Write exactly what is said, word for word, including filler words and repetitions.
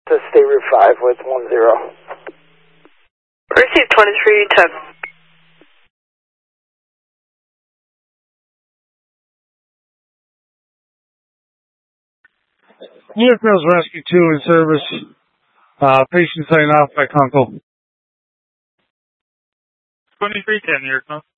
To State Route five with one zero. Receive twenty-three ten. U S Mills Rescue two in service. Uh, patient signing off by Kunkel. twenty-three ten, here,